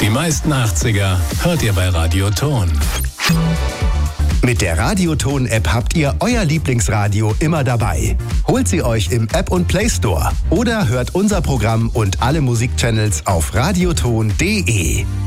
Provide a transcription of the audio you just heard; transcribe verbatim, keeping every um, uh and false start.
Die meisten achtziger hört ihr bei Radioton. Mit der Radioton-App habt ihr euer Lieblingsradio immer dabei. Holt sie euch im App- und Play-Store oder hört unser Programm und alle Musikchannels auf radioton punkt de.